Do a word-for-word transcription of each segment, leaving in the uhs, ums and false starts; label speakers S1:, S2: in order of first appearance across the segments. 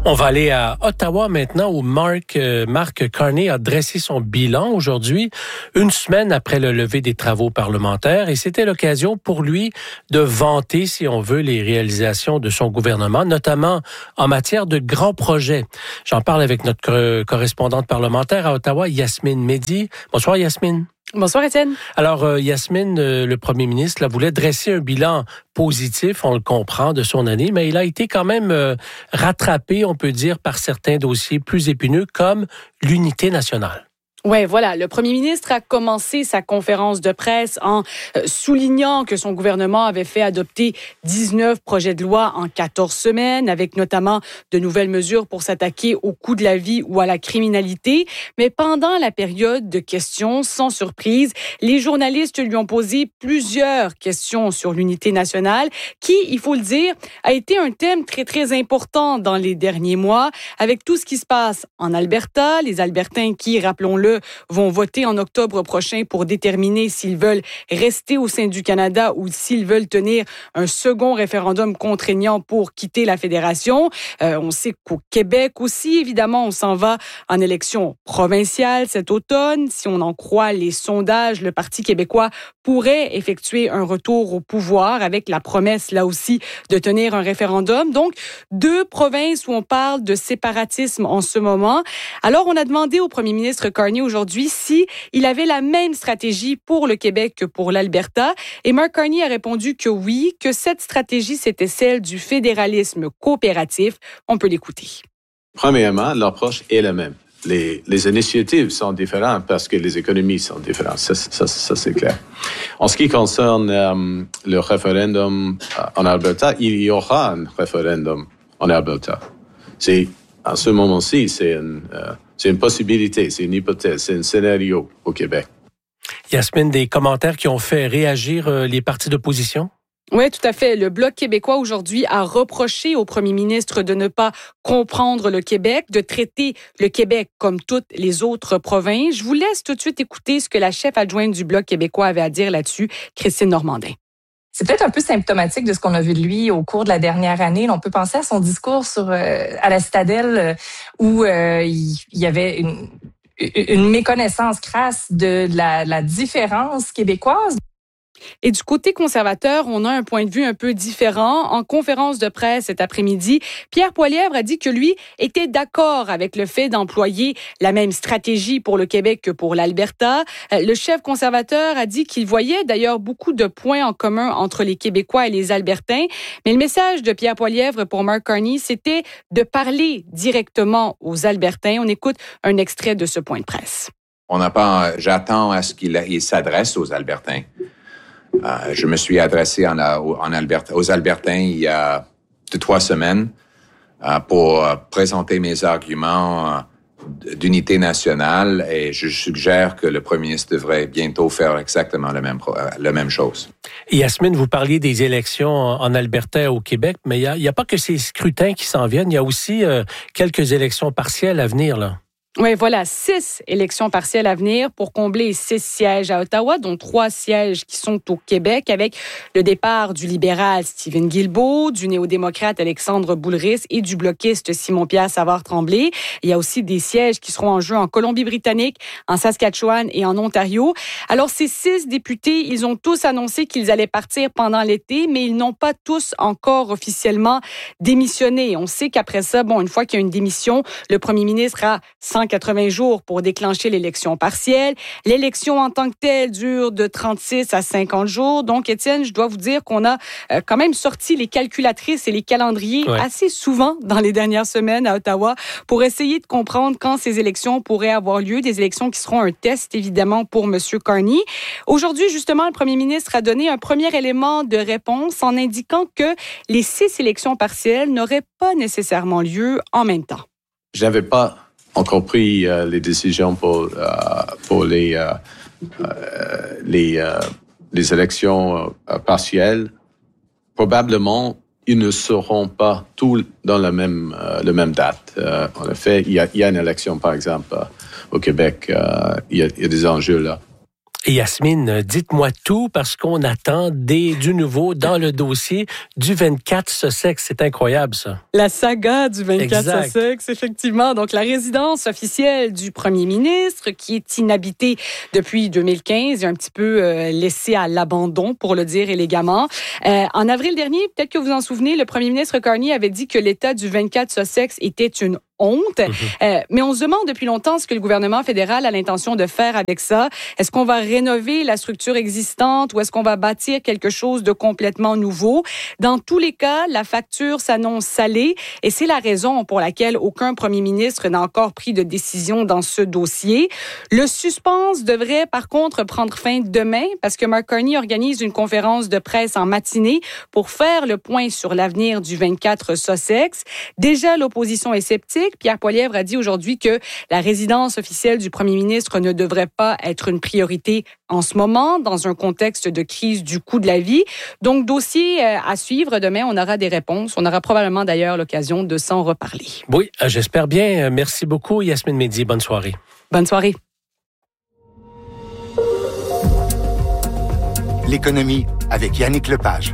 S1: On va aller à Ottawa maintenant où Mark, euh, Mark Carney a dressé son bilan aujourd'hui, une semaine après le lever des travaux parlementaires. Et c'était l'occasion pour lui de vanter, si on veut, les réalisations de son gouvernement, notamment en matière de grands projets. J'en parle avec notre correspondante parlementaire à Ottawa, Yasmine Mehdi. Bonsoir Yasmine.
S2: Bonsoir Étienne.
S1: Alors euh, Yasmine, euh, le premier ministre là, voulait dresser un bilan positif, on le comprend, de son année, mais il a été quand même euh, rattrapé, on peut dire, par certains dossiers plus épineux comme l'unité nationale.
S2: Ouais, voilà. Le premier ministre a commencé sa conférence de presse en euh, soulignant que son gouvernement avait fait adopter dix-neuf projets de loi en quatorze semaines, avec notamment de nouvelles mesures pour s'attaquer au coût de la vie ou à la criminalité. Mais pendant la période de questions, sans surprise, les journalistes lui ont posé plusieurs questions sur l'unité nationale, qui, il faut le dire, a été un thème très, très important dans les derniers mois, avec tout ce qui se passe en Alberta, les Albertains qui, rappelons-le, vont voter en octobre prochain pour déterminer s'ils veulent rester au sein du Canada ou s'ils veulent tenir un second référendum contraignant pour quitter la fédération. Euh, on sait qu'au Québec aussi, évidemment, on s'en va en élection provinciale cet automne. Si on en croit les sondages, le Parti québécois pourrait effectuer un retour au pouvoir avec la promesse, là aussi, de tenir un référendum. Donc, deux provinces où on parle de séparatisme en ce moment. Alors, on a demandé au premier ministre Carney aujourd'hui si il avait la même stratégie pour le Québec que pour l'Alberta. Et Mark Carney a répondu que oui, que cette stratégie, c'était celle du fédéralisme coopératif. On peut l'écouter.
S3: Premièrement, l'approche est la même. Les, les initiatives sont différentes parce que les économies sont différentes. Ça, ça, ça c'est clair. En ce qui concerne euh, le référendum en Alberta, il y aura un référendum en Alberta. C'est, à ce moment-ci, c'est une... Euh, C'est une possibilité, c'est une hypothèse, c'est un scénario au Québec.
S1: Yasmine, des commentaires qui ont fait réagir euh, les partis d'opposition?
S2: Oui, tout à fait. Le Bloc québécois aujourd'hui a reproché au premier ministre de ne pas comprendre le Québec, de traiter le Québec comme toutes les autres provinces. Je vous laisse tout de suite écouter ce que la chef adjointe du Bloc québécois avait à dire là-dessus, Christine Normandin.
S4: C'est peut-être un peu symptomatique de ce qu'on a vu de lui au cours de la dernière année. On peut penser à son discours sur euh, à la Citadelle euh, où euh, il, il y avait une, une méconnaissance crasse de la, la différence québécoise.
S2: Et du côté conservateur, on a un point de vue un peu différent. En conférence de presse cet après-midi, Pierre Poilievre a dit que lui était d'accord avec le fait d'employer la même stratégie pour le Québec que pour l'Alberta. Le chef conservateur a dit qu'il voyait d'ailleurs beaucoup de points en commun entre les Québécois et les Albertains. Mais le message de Pierre Poilievre pour Mark Carney, c'était de parler directement aux Albertains. On écoute un extrait de ce point de presse.
S5: On n'a pas, j'attends à ce qu'il il s'adresse aux Albertains. Euh, je me suis adressé en, en Alberta, aux Albertains il y a deux, trois semaines euh, pour présenter mes arguments euh, d'unité nationale et je suggère que le premier ministre devrait bientôt faire exactement la même, euh, la même chose.
S1: Et Yasmine, vous parliez des élections en Alberta et au Québec, mais il n'y a, a pas que ces scrutins qui s'en viennent, il y a aussi euh, quelques élections partielles à venir, là.
S2: Oui, voilà, six élections partielles à venir pour combler six sièges à Ottawa, dont trois sièges qui sont au Québec, avec le départ du libéral Stephen Guilbeault, du néo-démocrate Alexandre Boulris et du bloquiste Simon-Pierre Savard-Tremblay. Il y a aussi des sièges qui seront en jeu en Colombie-Britannique, en Saskatchewan et en Ontario. Alors, ces six députés, ils ont tous annoncé qu'ils allaient partir pendant l'été, mais ils n'ont pas tous encore officiellement démissionné. On sait qu'après ça, bon, une fois qu'il y a une démission, le premier ministre a cent quatre-vingts jours pour déclencher l'élection partielle. L'élection en tant que telle dure de trente-six à cinquante jours. Donc, Étienne, je dois vous dire qu'on a euh, quand même sorti les calculatrices et les calendriers ouais. assez souvent dans les dernières semaines à Ottawa pour essayer de comprendre quand ces élections pourraient avoir lieu. Des élections qui seront un test, évidemment, pour M. Carney. Aujourd'hui, justement, le premier ministre a donné un premier élément de réponse en indiquant que les six élections partielles n'auraient pas nécessairement lieu en même temps.
S3: Je n'avais pas encore pris euh, les décisions pour, euh, pour les, euh, euh, les, euh, les élections euh, partielles. Probablement, ils ne seront pas tous dans la même, euh, la même date. Euh, en effet, il y, a, il y a une élection, par exemple, euh, au Québec. Euh, il, y a, il y a des enjeux là.
S1: Et Yasmine, dites-moi tout parce qu'on attend des, du nouveau dans le dossier du vingt-quatre Sussex. C'est incroyable, ça.
S2: La saga du vingt-quatre
S1: exact.
S2: Sussex, effectivement. Donc, la résidence officielle du premier ministre qui est inhabitée depuis deux mille quinze et un petit peu euh, laissée à l'abandon, pour le dire élégamment. Euh, en avril dernier, peut-être que vous vous en souvenez, le premier ministre Carney avait dit que l'état du vingt-quatre Sussex était une honte. Mm-hmm. Euh, mais on se demande depuis longtemps ce que le gouvernement fédéral a l'intention de faire avec ça. Est-ce qu'on va rénover la structure existante ou est-ce qu'on va bâtir quelque chose de complètement nouveau? Dans tous les cas, la facture s'annonce salée et c'est la raison pour laquelle aucun premier ministre n'a encore pris de décision dans ce dossier. Le suspense devrait par contre prendre fin demain parce que Mark Carney organise une conférence de presse en matinée pour faire le point sur l'avenir du vingt-quatre Sussex. Déjà, l'opposition est sceptique. Pierre Poilievre a dit aujourd'hui que la résidence officielle du premier ministre ne devrait pas être une priorité en ce moment, dans un contexte de crise du coût de la vie. Donc, dossier à suivre. Demain, on aura des réponses. On aura probablement d'ailleurs l'occasion de s'en reparler.
S1: Oui, j'espère bien. Merci beaucoup, Yasmine Mehdi. Bonne soirée.
S2: Bonne soirée.
S6: L'économie avec Yannick Lepage.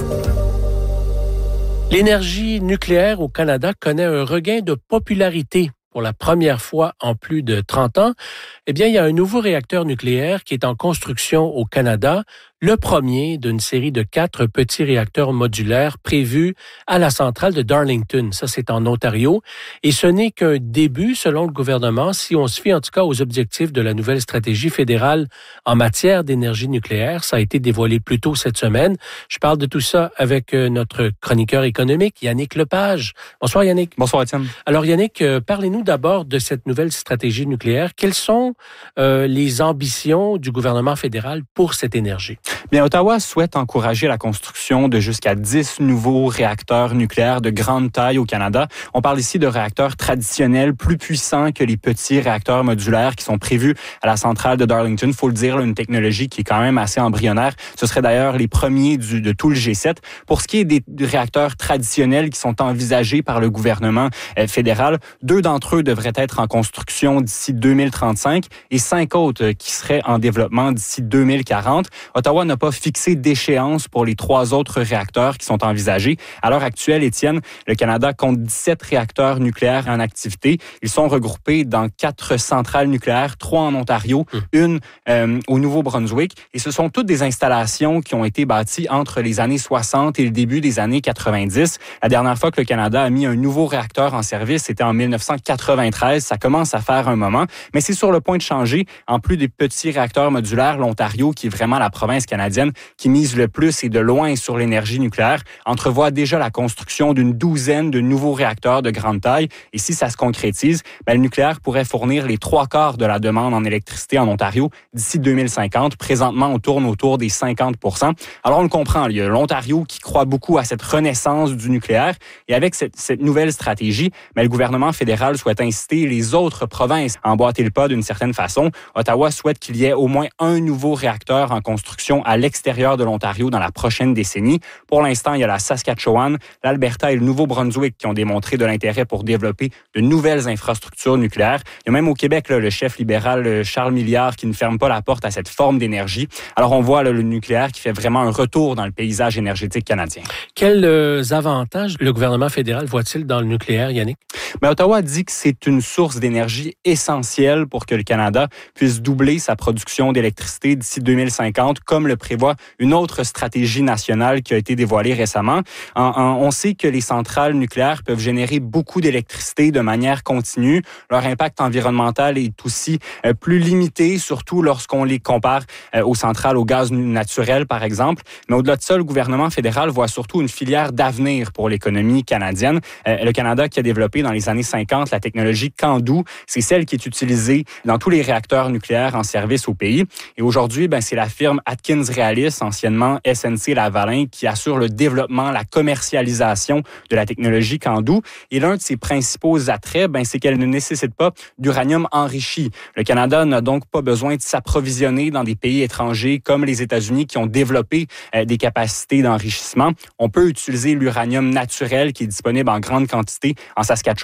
S1: L'énergie nucléaire au Canada connaît un regain de popularité pour la première fois en plus de trente ans. Eh bien, il y a un nouveau réacteur nucléaire qui est en construction au Canada, le premier d'une série de quatre petits réacteurs modulaires prévus à la centrale de Darlington. Ça, c'est en Ontario. Et ce n'est qu'un début, selon le gouvernement, si on se fie en tout cas aux objectifs de la nouvelle stratégie fédérale en matière d'énergie nucléaire. Ça a été dévoilé plus tôt cette semaine. Je parle de tout ça avec notre chroniqueur économique, Yannick Lepage. Bonsoir, Yannick.
S7: Bonsoir, Étienne.
S1: Alors, Yannick, parlez-nous d'abord de cette nouvelle stratégie nucléaire. Quelles sont euh, les ambitions du gouvernement fédéral pour cette énergie?
S7: Bien, Ottawa souhaite encourager la construction de jusqu'à dix nouveaux réacteurs nucléaires de grande taille au Canada. On parle ici de réacteurs traditionnels plus puissants que les petits réacteurs modulaires qui sont prévus à la centrale de Darlington. Il faut le dire, là, une technologie qui est quand même assez embryonnaire. Ce serait d'ailleurs les premiers du, de tout le G sept. Pour ce qui est des réacteurs traditionnels qui sont envisagés par le gouvernement euh, fédéral, deux d'entre eux devraient être en construction d'ici deux mille trente-cinq et cinq autres euh, qui seraient en développement d'ici deux mille quarante. Ottawa n'a pas fixé d'échéance pour les trois autres réacteurs qui sont envisagés. À l'heure actuelle, Étienne, le Canada compte dix-sept réacteurs nucléaires en activité. Ils sont regroupés dans quatre centrales nucléaires, trois en Ontario, mmh. une euh, au Nouveau-Brunswick. Et ce sont toutes des installations qui ont été bâties entre les années soixante et le début des années quatre-vingt-dix. La dernière fois que le Canada a mis un nouveau réacteur en service, c'était en mille neuf cent quatre-vingt-treize. Ça commence à faire un moment, mais c'est sur le point de changer. En plus des petits réacteurs modulaires, l'Ontario, qui est vraiment la province canadienne qui mise le plus et de loin sur l'énergie nucléaire, entrevoit déjà la construction d'une douzaine de nouveaux réacteurs de grande taille. Et si ça se concrétise, ben, le nucléaire pourrait fournir les trois quarts de la demande en électricité en Ontario d'ici deux mille cinquante. Présentement, on tourne autour des cinquante pour cent. Alors, on le comprend, il y a l'Ontario qui croit beaucoup à cette renaissance du nucléaire. Et avec cette, cette nouvelle stratégie, ben, le gouvernement fédéral souhaite inciter les autres provinces à emboîter le pas d'une certaine façon. Ottawa souhaite qu'il y ait au moins un nouveau réacteur en construction à l'extérieur de l'Ontario dans la prochaine décennie. Pour l'instant, il y a la Saskatchewan, l'Alberta et le Nouveau-Brunswick qui ont démontré de l'intérêt pour développer de nouvelles infrastructures nucléaires. Il y a même au Québec là, le chef libéral Charles Milliard qui ne ferme pas la porte à cette forme d'énergie. Alors on voit là, le nucléaire qui fait vraiment un retour dans le paysage énergétique canadien.
S1: Quels euh, avantages le gouvernement fédéral voit-il dans le nucléaire, Yannick?
S7: Mais Ottawa dit que c'est une source d'énergie essentielle pour que le Canada puisse doubler sa production d'électricité d'ici deux mille cinquante, comme le prévoit une autre stratégie nationale qui a été dévoilée récemment. En, en, on sait que les centrales nucléaires peuvent générer beaucoup d'électricité de manière continue. Leur impact environnemental est aussi euh, plus limité, surtout lorsqu'on les compare euh, aux centrales au gaz naturel, par exemple. Mais au-delà de ça, le gouvernement fédéral voit surtout une filière d'avenir pour l'économie canadienne. Euh, le Canada qui a développé dans les années cinquante la technologie CANDU, c'est celle qui est utilisée dans tous les réacteurs nucléaires en service au pays. Et aujourd'hui, ben, c'est la firme Atkins Realis, anciennement S N C-Lavalin, qui assure le développement, la commercialisation de la technologie CANDU. Et l'un de ses principaux attraits, ben, c'est qu'elle ne nécessite pas d'uranium enrichi. Le Canada n'a donc pas besoin de s'approvisionner dans des pays étrangers comme les États-Unis qui ont développé euh, des capacités d'enrichissement. On peut utiliser l'uranium naturel qui est disponible en grande quantité en Saskatchewan.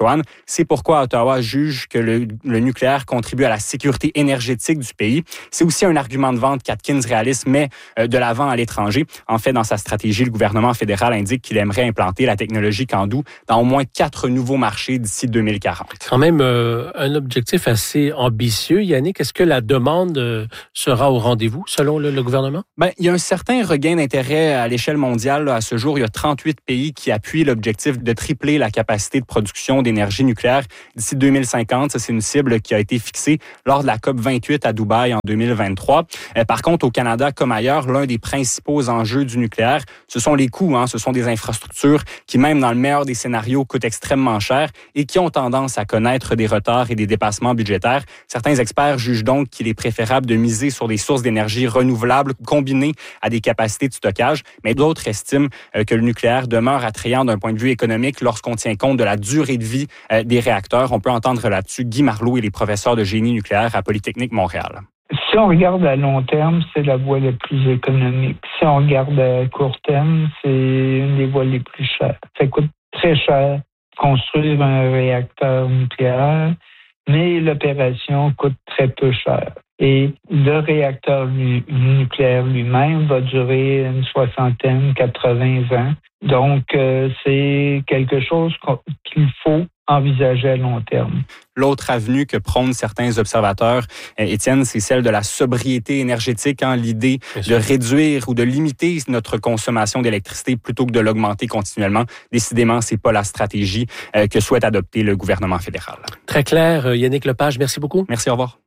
S7: Joanne. C'est pourquoi Ottawa juge que le, le nucléaire contribue à la sécurité énergétique du pays. C'est aussi un argument de vente qu'Atkins réalise, mais euh, de l'avant à l'étranger. En fait, dans sa stratégie, le gouvernement fédéral indique qu'il aimerait implanter la technologie Candu dans au moins quatre nouveaux marchés d'ici deux mille quarante.
S1: Quand même euh, un objectif assez ambitieux. Yannick, est-ce que la demande euh, sera au rendez-vous selon le, le gouvernement?
S7: Ben, il y a un certain regain d'intérêt à l'échelle mondiale. Là, à ce jour, il y a trente-huit pays qui appuient l'objectif de tripler la capacité de production d'énergie nucléaire d'ici deux mille cinquante. Ça, c'est une cible qui a été fixée lors de la COP vingt-huit à Dubaï en deux mille vingt-trois. Euh, par contre, au Canada comme ailleurs, l'un des principaux enjeux du nucléaire, ce sont les coûts. Hein, ce sont des infrastructures qui, même dans le meilleur des scénarios, coûtent extrêmement cher et qui ont tendance à connaître des retards et des dépassements budgétaires. Certains experts jugent donc qu'il est préférable de miser sur des sources d'énergie renouvelables combinées à des capacités de stockage, mais d'autres estiment euh, que le nucléaire demeure attrayant d'un point de vue économique lorsqu'on tient compte de la durée de vie euh, des réacteurs. On peut entendre là-dessus Guy Marleau, il est professeur de génie nucléaire à Polytechnique Montréal.
S8: Si on regarde à long terme, c'est la voie la plus économique. Si on regarde à court terme, c'est une des voies les plus chères. Ça coûte très cher construire un réacteur nucléaire, mais l'opération coûte très peu cher. Et le réacteur lui, nucléaire lui-même va durer une soixantaine, quatre-vingts ans. Donc, euh, c'est quelque chose qu'il faut envisager à long terme.
S7: L'autre avenue que prônent certains observateurs, Étienne, c'est celle de la sobriété énergétique, hein, l'idée de réduire ou de limiter notre consommation d'électricité plutôt que de l'augmenter continuellement. Décidément, c'est pas la stratégie euh, que souhaite adopter le gouvernement fédéral.
S1: Très clair, Yannick Lepage, merci beaucoup.
S7: Merci, au revoir.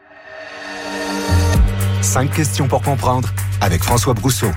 S6: Cinq questions pour comprendre avec François Brousseau.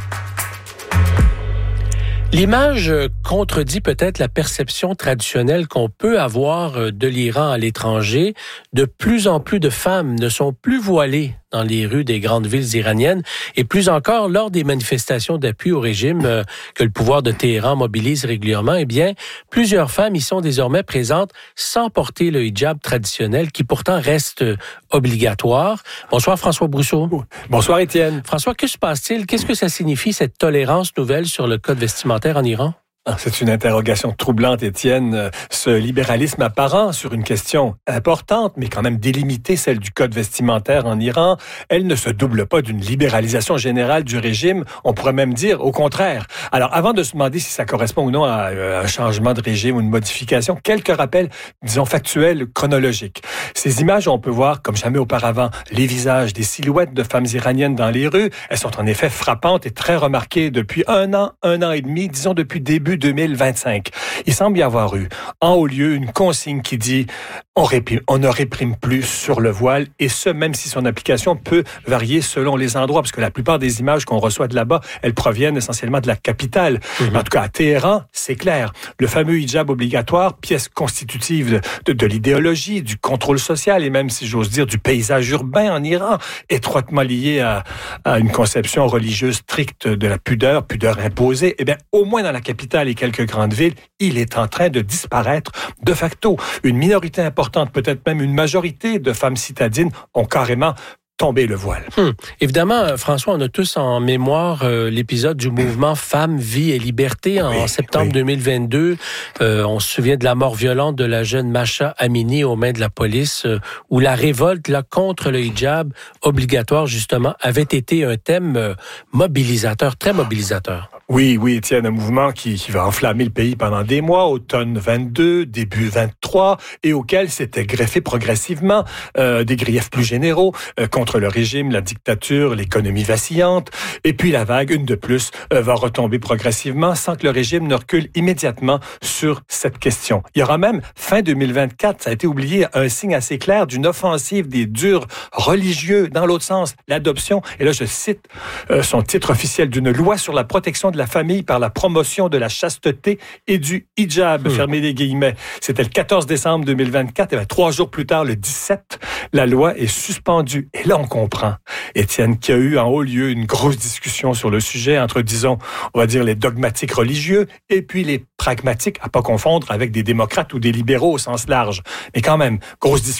S1: L'image contredit peut-être la perception traditionnelle qu'on peut avoir de l'Iran à l'étranger. De plus en plus de femmes ne sont plus voilées dans les rues des grandes villes iraniennes et plus encore lors des manifestations d'appui au régime euh, que le pouvoir de Téhéran mobilise régulièrement. Eh bien, plusieurs femmes y sont désormais présentes sans porter le hijab traditionnel qui pourtant reste obligatoire. Bonsoir François Brousseau.
S9: Bonsoir Étienne.
S1: François, que se passe-t-il? Qu'est-ce que ça signifie cette tolérance nouvelle sur le code vestimentaire en Iran?
S9: C'est une interrogation troublante, Étienne. Ce libéralisme apparent sur une question importante, mais quand même délimitée, celle du code vestimentaire en Iran, elle ne se double pas d'une libéralisation générale du régime. On pourrait même dire au contraire. Alors, avant de se demander si ça correspond ou non à un changement de régime ou une modification, quelques rappels, disons, factuels, chronologiques. Ces images, on peut voir, comme jamais auparavant, les visages des silhouettes de femmes iraniennes dans les rues. Elles sont en effet frappantes et très remarquées depuis un an, un an et demi, disons depuis début deux mille vingt-cinq. Il semble y avoir eu, en haut lieu, une consigne qui dit on, réprime, on ne réprime plus sur le voile, et ce, même si son application peut varier selon les endroits, parce que la plupart des images qu'on reçoit de là-bas, elles proviennent essentiellement de la capitale. Mm-hmm. En tout cas, à Téhéran, c'est clair. Le fameux hijab obligatoire, pièce constitutive de, de, de l'idéologie, du contrôle social, et même, si j'ose dire, du paysage urbain en Iran, étroitement lié à, à une conception religieuse stricte de la pudeur, pudeur imposée, eh bien, au moins dans la capitale et quelques grandes villes, il est en train de disparaître de facto. Une minorité importante, peut-être même une majorité de femmes citadines ont carrément tomber le voile.
S1: Hum. Évidemment, François, on a tous en mémoire euh, l'épisode du mouvement Femmes, Vie et Liberté en oui, septembre oui. deux mille vingt-deux. Euh, on se souvient de la mort violente de la jeune Masha Amini aux mains de la police, euh, où la révolte là, contre le hijab obligatoire, justement, avait été un thème euh, mobilisateur, très mobilisateur.
S9: Oui, oui, Étienne, un mouvement qui, qui va enflammer le pays pendant des mois, automne vingt-deux, début vingt-trois, et auquel s'étaient greffés progressivement euh, des griefs plus généraux euh, contre le régime, la dictature, l'économie vacillante, et puis la vague, une de plus, euh, va retomber progressivement sans que le régime ne recule immédiatement sur cette question. Il y aura même, fin deux mille vingt-quatre, ça a été oublié, un signe assez clair d'une offensive des durs religieux, dans l'autre sens, l'adoption, et là je cite euh, son titre officiel, d'une loi sur la protection de la famille par la promotion de la chasteté et du hijab, mmh. fermez les guillemets. C'était le quatorze décembre deux mille vingt-quatre, et bien, trois jours plus tard, le dix-sept, la loi est suspendue. Et là, on comprend, Étienne, qu'il y a eu en haut lieu une grosse discussion sur le sujet entre, disons, on va dire les dogmatiques religieux et puis les pragmatiques, à pas confondre avec des démocrates ou des libéraux au sens large. Mais quand même, grosse discussion.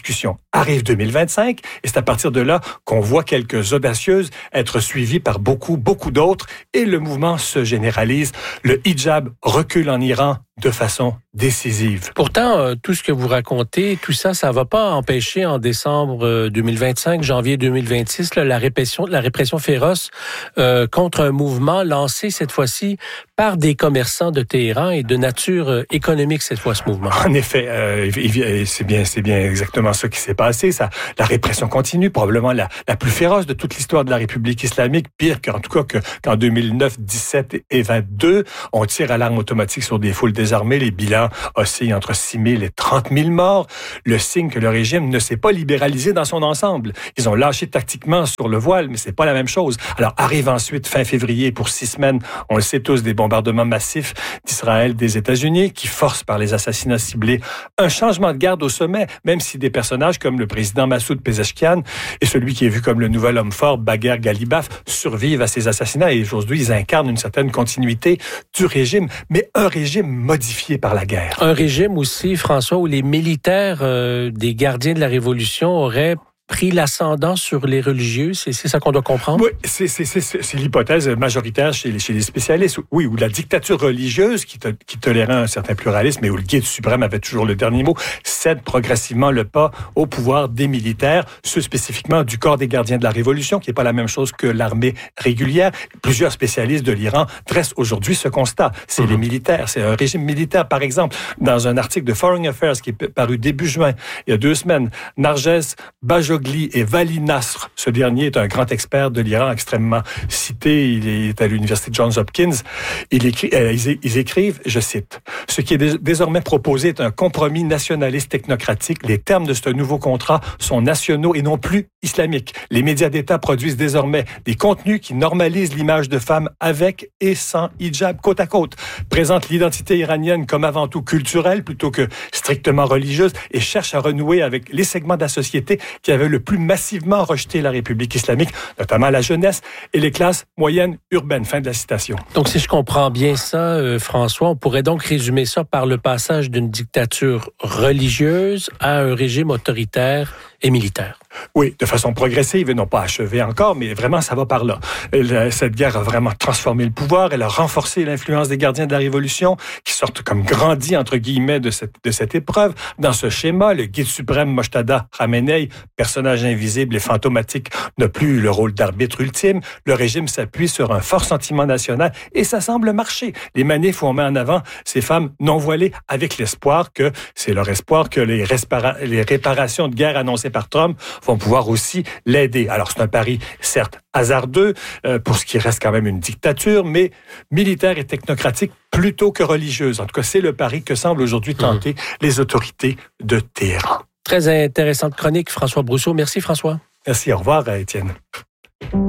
S9: Arrive deux mille vingt-cinq, et c'est à partir de là qu'on voit quelques audacieuses être suivies par beaucoup, beaucoup d'autres, et le mouvement se généralise. Le hijab recule en Iran de façon décisive.
S1: Pourtant, euh, tout ce que vous racontez, tout ça, ça ne va pas empêcher en décembre euh, deux mille vingt-cinq, janvier deux mille vingt-six, là, la répression, la répression féroce euh, contre un mouvement lancé cette fois-ci par des commerçants de Téhéran et de nature euh, économique cette fois, ce mouvement.
S9: En effet, euh, c'est bien, c'est bien exactement ça qui s'est passé. Ça, la répression continue, probablement la, la plus féroce de toute l'histoire de la République islamique, pire qu'en tout cas que, qu'en deux mille neuf, dix-sept et vingt-deux. On tire à l'arme automatique sur des foules désarmées. Les bilans oscillent entre six mille et trente mille morts. Le signe que le régime ne s'est pas libéralisé dans son ensemble. Ils ont lâché tactiquement sur le voile, mais c'est pas la même chose. Alors arrive ensuite fin février pour six semaines, on le sait tous, des bombardements massifs d'Israël, des États-Unis, qui forcent par les assassinats ciblés un changement de garde au sommet, même si des personnages comme le président Massoud Pezeshkian et celui qui est vu comme le nouvel homme fort, Bagher Ghalibaf, survivent à ces assassinats et aujourd'hui ils incarnent une certaine continuité du régime, mais un régime modifié par la guerre.
S1: Un régime aussi, François, où les militaires euh, des gardiens de la Révolution auraient pris l'ascendant sur les religieux, c'est, c'est ça qu'on doit comprendre?
S9: Oui, c'est, c'est, c'est, c'est l'hypothèse majoritaire chez les, chez les spécialistes. Oui, où la dictature religieuse, qui, to, qui tolérait un certain pluralisme, et où le guide suprême avait toujours le dernier mot, cède progressivement le pas au pouvoir des militaires, ceux spécifiquement du corps des gardiens de la Révolution, qui n'est pas la même chose que l'armée régulière. Plusieurs spécialistes de l'Iran dressent aujourd'hui ce constat. C'est mm-hmm. les militaires, c'est un régime militaire. Par exemple, dans un article de Foreign Affairs qui est paru début juin, il y a deux semaines, Narges Bajogli et Vali Nasr, ce dernier est un grand expert de l'Iran extrêmement cité, il est à l'université Johns Hopkins, il écrit, euh, ils, ils écrivent, je cite, « Ce qui est dés- désormais proposé est un compromis nationaliste technocratique. Les termes de ce nouveau contrat sont nationaux et non plus islamiques. Les médias d'État produisent désormais des contenus qui normalisent l'image de femmes avec et sans hijab côte à côte, présentent l'identité iranienne comme avant tout culturelle plutôt que strictement religieuse et cherchent à renouer avec les segments de la société qui avaient le plus massivement rejeté la République islamique, notamment la jeunesse et les classes moyennes urbaines. » Fin de la citation.
S1: Donc, si je comprends bien ça, euh, François, on pourrait donc résumer ça par le passage d'une dictature religieuse à un régime autoritaire et militaire.
S9: Oui, de façon progressive et non pas achevée encore, mais vraiment, ça va par là. Elle, cette guerre a vraiment transformé le pouvoir, elle a renforcé l'influence des gardiens de la Révolution, qui sortent comme grandis, entre guillemets, de cette, de cette épreuve. Dans ce schéma, le guide suprême Mojtada Khamenei, personnage invisible et fantomatique, n'a plus le rôle d'arbitre ultime. Le régime s'appuie sur un fort sentiment national et ça semble marcher. Les manifs où on met en avant ces femmes non voilées avec l'espoir que, c'est leur espoir que les, respara- les réparations de guerre annoncées par Trump vont pouvoir aussi l'aider. Alors, c'est un pari, certes, hasardeux, euh, pour ce qui reste quand même une dictature, mais militaire et technocratique plutôt que religieuse. En tout cas, c'est le pari que semblent aujourd'hui tenter mmh. les autorités de Téhéran.
S1: Très intéressante chronique, François Brousseau. Merci, François.
S9: Merci. Au revoir, Étienne.